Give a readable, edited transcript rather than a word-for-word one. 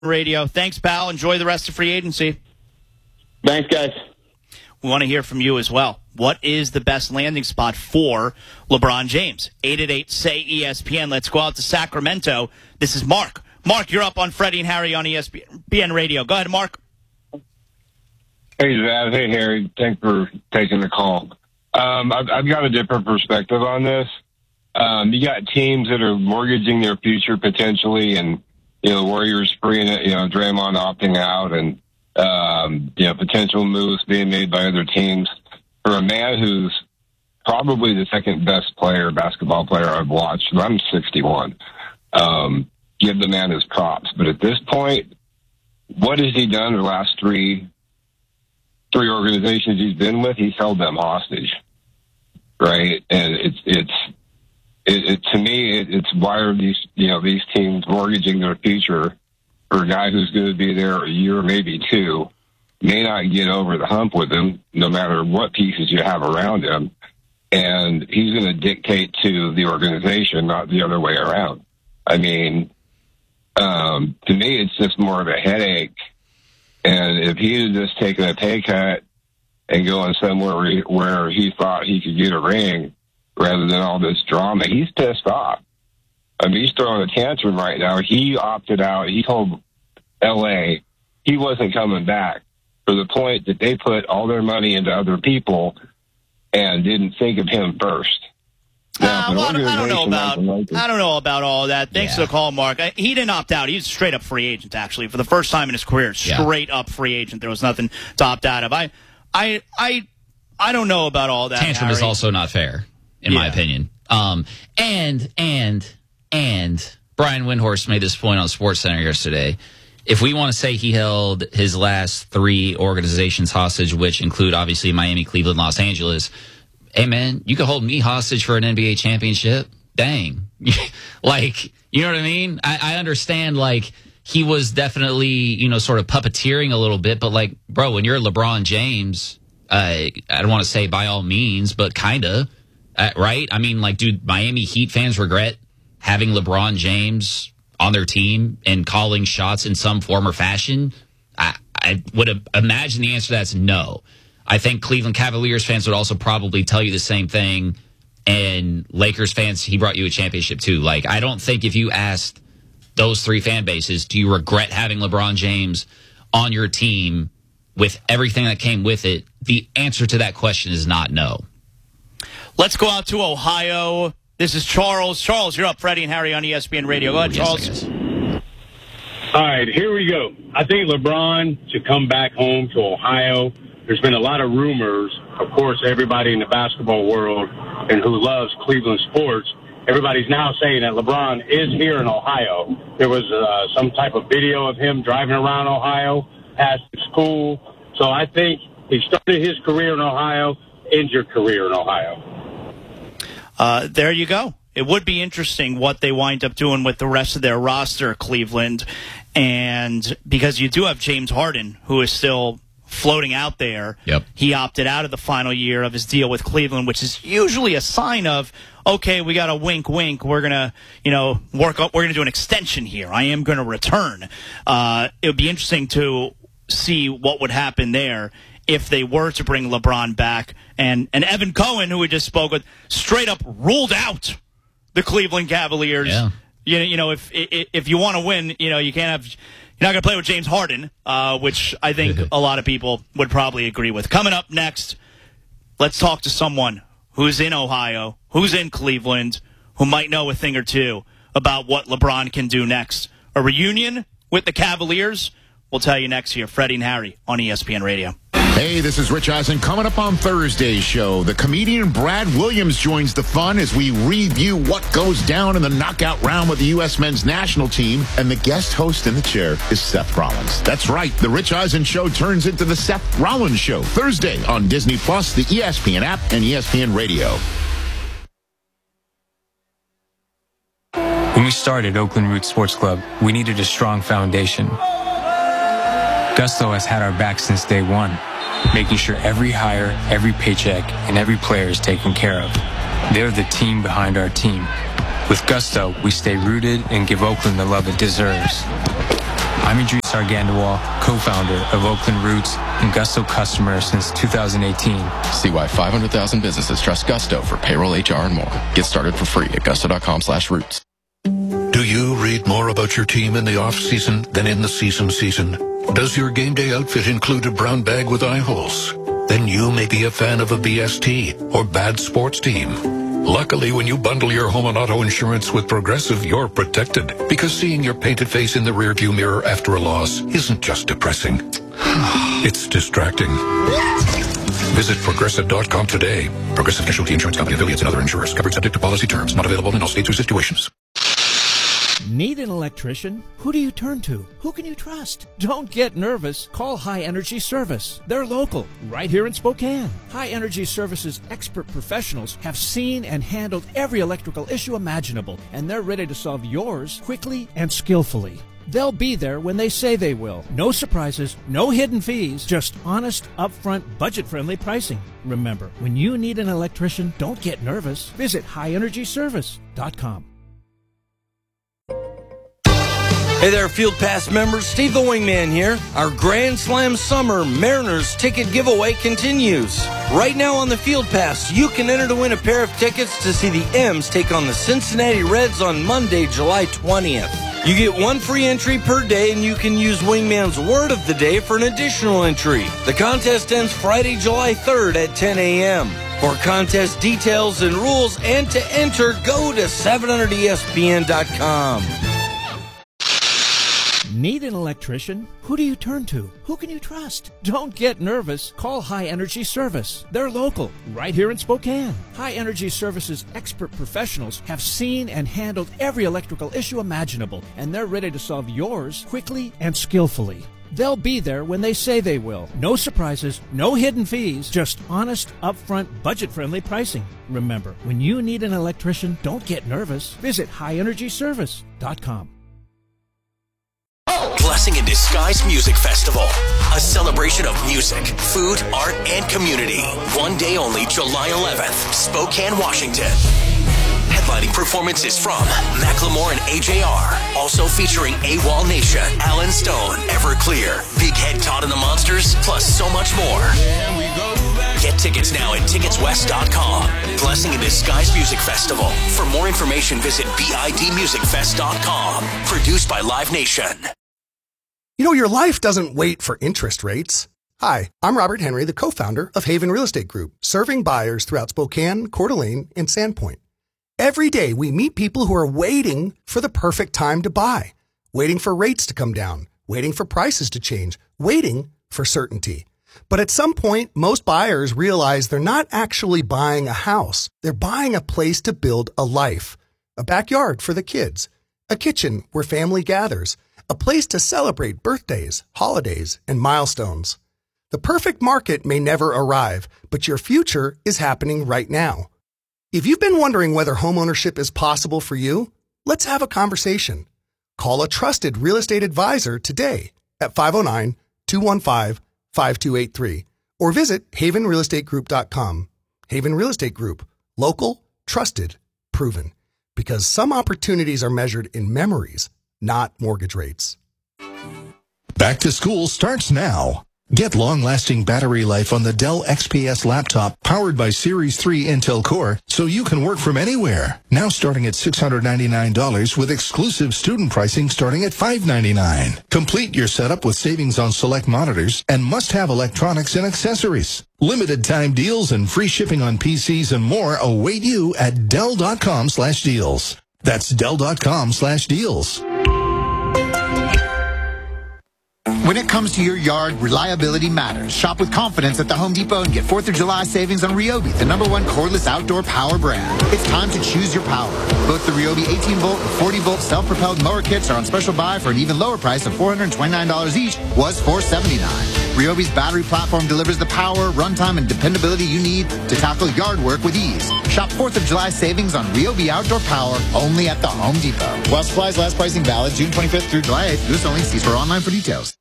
Radio. Thanks, pal. Enjoy the rest of free agency. Thanks, guys. We want to hear from you as well. What is the best landing spot for LeBron James? 888-SAY-ESPN. Let's go out to Sacramento. This is Mark. Mark, you're up on Freddie and Harry on ESPN Radio. Go ahead, Mark. Hey, Zaz. Hey, Harry. Thanks for taking the call. I've got a different perspective on this. You got teams that are mortgaging their future potentially, and the Warriors freeing it, Draymond opting out, and potential moves being made by other teams. For a man who's probably the second best basketball player I've watched, I'm 61. Give the man his props. But at this point, what has he done the last three organizations he's been with? He's held them hostage, right? And to me, it's why are these teams mortgaging their future for a guy who's going to be there a year, maybe two, may not get over the hump with him, no matter what pieces you have around him, and he's going to dictate to the organization, not the other way around. I mean, to me, it's just more of a headache. And if he had just taken a pay cut and going somewhere where he thought he could get a ring, rather than all this drama, he's pissed off. I mean, he's throwing a tantrum right now. He opted out. He told L.A. he wasn't coming back, to the point that they put all their money into other people and didn't think of him first. Now, I don't know about all of that. Thanks for the call, Mark. He didn't opt out. He's a straight up free agent, actually, for the first time in his career. Straight up free agent. There was nothing to opt out of. I don't know about all that. Tantrum Harry. Is also not fair, in my opinion. And Brian Windhorst made this point on SportsCenter yesterday. If we want to say he held his last three organizations hostage, which include obviously Miami, Cleveland, Los Angeles, hey man, you could hold me hostage for an NBA championship. Dang. Like, you know what I mean? I understand, like, he was definitely, sort of puppeteering a little bit, but like, bro, when you're LeBron James, I don't want to say by all means, but kinda. Right? I mean, like, dude, Miami Heat fans regret having LeBron James on their team and calling shots in some form or fashion? I would imagine the answer to that's no. I think Cleveland Cavaliers fans would also probably tell you the same thing. And Lakers fans, he brought you a championship too. Like, I don't think if you asked those three fan bases, do you regret having LeBron James on your team with everything that came with it? The answer to that question is not no. Let's go out to Ohio. This is Charles. Charles, you're up. Freddie and Harry on ESPN Radio. Go ahead, Charles. All right, here we go. I think LeBron should come back home to Ohio. There's been a lot of rumors. Of course, everybody in the basketball world and who loves Cleveland sports, everybody's now saying that LeBron is here in Ohio. There was some type of video of him driving around Ohio past school. So I think he started his career in Ohio, ends your career in Ohio. There you go. It would be interesting what they wind up doing with the rest of their roster, Cleveland. And because you do have James Harden, who is still floating out there. Yep. He opted out of the final year of his deal with Cleveland, which is usually a sign of, okay, we got a wink, wink. We're going to, work up. We're going to do an extension here. I am going to return. It would be interesting to see what would happen there if they were to bring LeBron back. And Evan Cohen, who we just spoke with, straight up ruled out the Cleveland Cavaliers. Yeah. If you want to win, you can't have. You're not going to play with James Harden, which I think a lot of people would probably agree with. Coming up next, let's talk to someone who's in Ohio, who's in Cleveland, who might know a thing or two about what LeBron can do next. A reunion with the Cavaliers? We'll tell you next here. Freddie and Harry on ESPN Radio. Hey, this is Rich Eisen. Coming up on Thursday's show, the comedian Brad Williams joins the fun as we review what goes down in the knockout round with the U.S. men's national team. And the guest host in the chair is Seth Rollins. That's right. The Rich Eisen Show turns into the Seth Rollins Show Thursday on Disney+, the ESPN app, and ESPN Radio. When we started Oakland Roots Sports Club, we needed a strong foundation. Gusto has had our back since day one, making sure every hire, every paycheck, and every player is taken care of. They're the team behind our team. With Gusto, we stay rooted and give Oakland the love it deserves. I'm Idris Argandawal, co-founder of Oakland Roots and Gusto customer since 2018. See why 500,000 businesses trust Gusto for payroll, HR, and more. Get started for free at gusto.com/roots. Do you read more about your team in the off-season than in the season? Does your game day outfit include a brown bag with eye holes? Then you may be a fan of a BST or bad sports team. Luckily, when you bundle your home and auto insurance with Progressive, you're protected. Because seeing your painted face in the rearview mirror after a loss isn't just depressing. It's distracting. Visit Progressive.com today. Progressive Casualty Insurance Company, affiliates, and other insurers. Covered subject to policy terms. Not available in all states or situations. Need an electrician? Who do you turn to? Who can you trust? Don't get nervous. Call High Energy Service. They're local, right here in Spokane. High Energy Service's expert professionals have seen and handled every electrical issue imaginable, and they're ready to solve yours quickly and skillfully. They'll be there when they say they will. No surprises, no hidden fees, just honest, upfront, budget-friendly pricing. Remember, when you need an electrician, don't get nervous. Visit highenergyservice.com. Hey there, Field Pass members. Steve the Wingman here. Our Grand Slam Summer Mariners ticket giveaway continues. Right now on the Field Pass, you can enter to win a pair of tickets to see the M's take on the Cincinnati Reds on Monday, July 20th. You get one free entry per day, and you can use Wingman's Word of the Day for an additional entry. The contest ends Friday, July 3rd at 10 a.m. For contest details and rules and to enter, go to 700ESPN.com. Need an electrician? Who do you turn to? Who can you trust? Don't get nervous. Call High Energy Service. They're local, right here in Spokane. High Energy Service's expert professionals have seen and handled every electrical issue imaginable, and they're ready to solve yours quickly and skillfully. They'll be there when they say they will. No surprises, no hidden fees, just honest, upfront, budget-friendly pricing. Remember, when you need an electrician, don't get nervous. Visit highenergyservice.com. Blessing in Disguise Music Festival, a celebration of music, food, art, and community. One day only, July 11th, Spokane, Washington. Headlining performances from Macklemore and AJR, also featuring AWOL Nation, Alan Stone, Everclear, Big Head Todd and the Monsters, plus so much more. Get tickets now at ticketswest.com. Blessing in Disguise Music Festival. For more information, visit bidmusicfest.com. Produced by Live Nation. You know, your life doesn't wait for interest rates. Hi, I'm Robert Henry, the co-founder of Haven Real Estate Group, serving buyers throughout Spokane, Coeur d'Alene, and Sandpoint. Every day, we meet people who are waiting for the perfect time to buy, waiting for rates to come down, waiting for prices to change, waiting for certainty. But at some point, most buyers realize they're not actually buying a house. They're buying a place to build a life, a backyard for the kids, a kitchen where family gathers, a place to celebrate birthdays, holidays, and milestones. The perfect market may never arrive, but your future is happening right now. If you've been wondering whether homeownership is possible for you, let's have a conversation. Call a trusted real estate advisor today at 509-215-5283 or visit havenrealestategroup.com. Haven Real Estate Group. Local, trusted, proven. Because some opportunities are measured in memories, not mortgage rates. Back to school starts now. Get long-lasting battery life on the Dell XPS laptop powered by Series 3 Intel Core so you can work from anywhere. Now starting at $699 with exclusive student pricing starting at $599. Complete your setup with savings on select monitors and must-have electronics and accessories. Limited time deals and free shipping on PCs and more await you at Dell.com/deals. That's Dell.com/deals. When it comes to your yard, reliability matters. Shop with confidence at the Home Depot and get 4th of July savings on Ryobi, the #1 cordless outdoor power brand. It's time to choose your power. Both the Ryobi 18-volt and 40-volt self-propelled mower kits are on special buy for an even lower price of $429 each, was $479. Ryobi's battery platform delivers the power, runtime, and dependability you need to tackle yard work with ease. Shop 4th of July savings on Ryobi outdoor power only at the Home Depot. While supplies last, pricing valid June 25th through July 8th. This only. See store online for details.